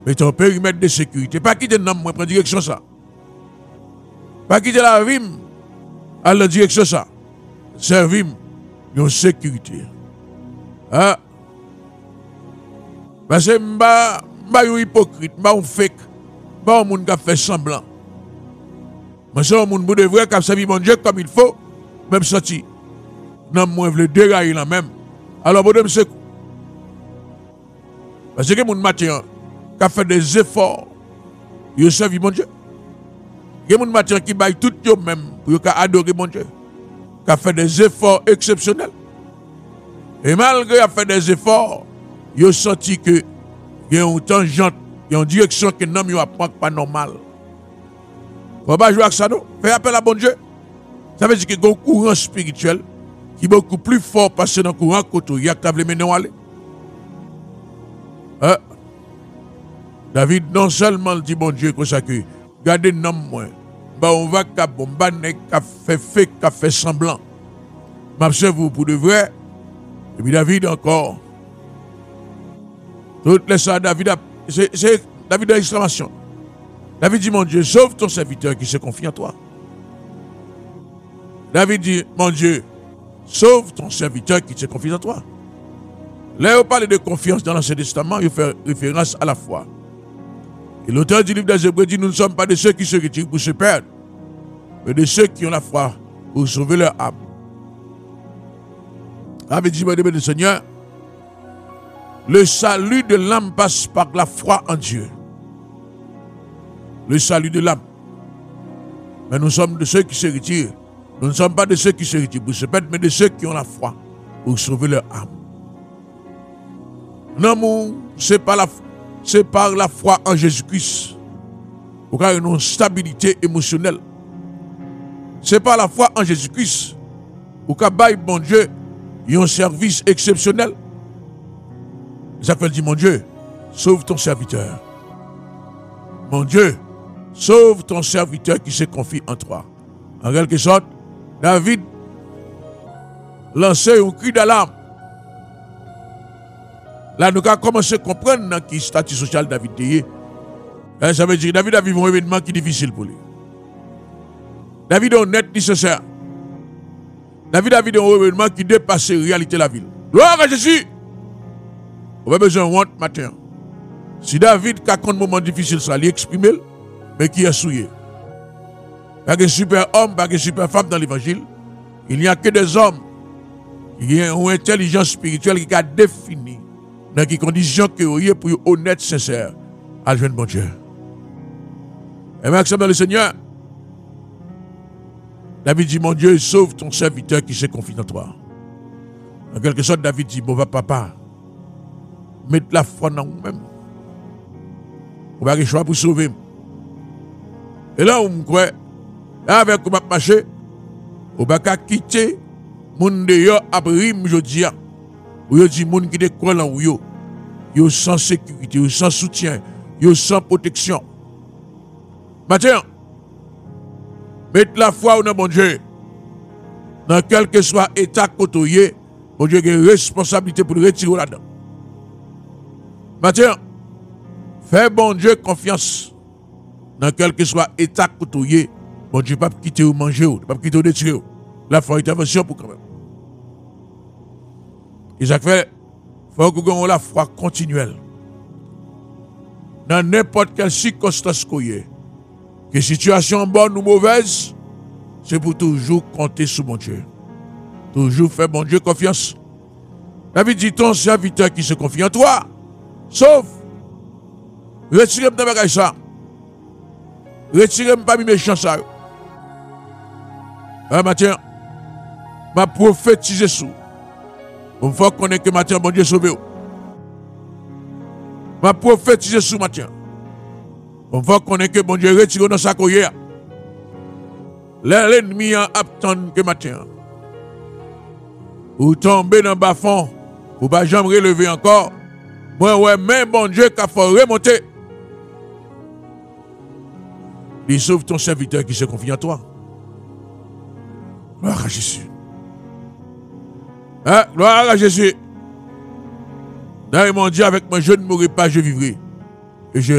Mettez un périmètre de sécurité. Pas quitter le nom, moi, prendre direction ça. Pas quitter la vie, à la direction ça. Servir une sécurité. Hein? Parce que je ne suis pas hypocrite, je ne suis pas fake, je ne suis pas un monde qui fait semblant. Mais c'est un monde de vrai qui a servi mon Dieu comme il faut, même sorti. Non, moi, je veux dérailler là même. Alors, bon, c'est quoi? Parce que mon matin qui a fait des efforts, il a servi mon Dieu. Il y a mon matin qui baille tout le même pour adorer mon Dieu. Qui a fait des efforts exceptionnels. Et malgré qu'il a fait des efforts, il a senti que il y a une tangente, il y a une direction que non, il n'y a pas normal. Il ne faut pas jouer avec ça, non? Fais appel à bon Dieu. Ça veut dire qu'il y a un courant spirituel qui est beaucoup plus fort passer dans le courant que il y a qu'à le mener aller. David non seulement dit bon Dieu comme ça que gardez nom moi, on va qu'à bon fait semblant. M'observe vous pour de vrai. Et puis David encore. Toutes les ça David c'est David d'exclamation. David dit mon Dieu, sauve ton serviteur qui se confie en toi. David dit mon Dieu, sauve ton serviteur qui se confie en toi. Là, on parle de confiance dans l'Ancien Testament, il fait référence à la foi. Et l'auteur du livre des Hébreux dit nous ne sommes pas de ceux qui se retirent pour se perdre, mais de ceux qui ont la foi pour sauver leur âme. David dit, mon Seigneur, le salut de l'âme passe par la foi en Dieu. Le salut de l'âme. Mais nous sommes de ceux qui se retirent. Nous ne sommes pas de ceux qui se retirent pour se perdre, mais de ceux qui ont la foi pour sauver leur âme. Non, c'est par la foi en Jésus-Christ. Pour avoir une stabilité émotionnelle. C'est par la foi en Jésus-Christ. Pour qu'abaye bon Dieu, il y a un service exceptionnel. Ça fait dire, mon Dieu, sauve ton serviteur. Mon Dieu, sauve ton serviteur qui se confie en toi. En quelque sorte, David lançait un cri d'alarme. Là, nous avons commencé à comprendre dans quel statut social David est. Ça veut dire que David a vécu un événement qui est difficile pour lui. David est honnête, nécessaire. David a vécu un événement qui dépasse la réalité de la ville. Gloire à Jésus! On a besoin de honte matin. Si David a un moment difficile, ça lui exprime, mais qui est souillé. Pas de super homme, pas de super femme dans l'évangile. Il n'y a que des hommes qui ont une intelligence spirituelle qui a défini dans quelles conditions que vous êtes pour être honnête, sincère, à jouer bon Dieu. Et merci dans le Seigneur. David dit, mon Dieu, sauve ton serviteur qui se confie en toi. En quelque sorte, David dit, bon, papa, mette la foi dans vous-même. Vous n'avez pas le choix pour sauver. Et là, on me croit, avec vous marché, vous n'avez pas quitter moun dehors après aujourd'hui. Vous dit moun qui décolle en vous, yo sans sécurité, yo sans soutien, yo sans protection. Maintenant, mettez la foi dans bon Dieu. Dans quel que soit état côtoyé, bon Dieu a une responsabilité pour le retirer là-dedans. Maintenant, fais bon Dieu confiance. Dans quel que soit état côtoyé, bon Dieu ne peut pas quitter ou manger, ne peut pas quitter ou détruire. Là, il faut une intervention pour quand même. Et ça fait, il faut que nous ayons la foi continuelle. Dans n'importe quelle circonstance qu'il y ait, que situation bonne ou mauvaise, c'est pour toujours compter sur mon Dieu. Toujours faire bon Dieu confiance. David dit, ton serviteur qui se confie en toi, sauf, retirez-moi de bagage ça. Retirez-moi parmi mes méchants ça. Un matin, m'a prophétisé sous. Il faut qu'on ait que matin, bon Dieu sauvé. M'a prophétisé sous matin. Il faut qu'on ait que bon Dieu retire dans sa colère. L'ennemi a attendu que matin. Ou tomber dans le bas fond, ou pas jamais relever encore. Moi, ouais, mais bon Dieu, qu'il faut remonter. Il sauve ton serviteur qui se confie en toi. Gloire à Jésus. Hein? Gloire à Jésus. Dans mon Dieu, avec moi, je ne mourrai pas, je vivrai. Et